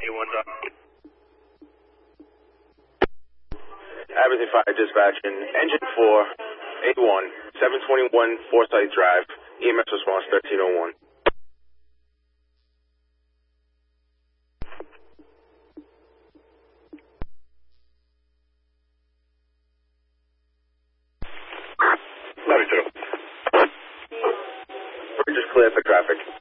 Everything 5 dispatching. Engine 4, A1, 721 Forsyth Drive. EMS response 1301. We're just clear for traffic.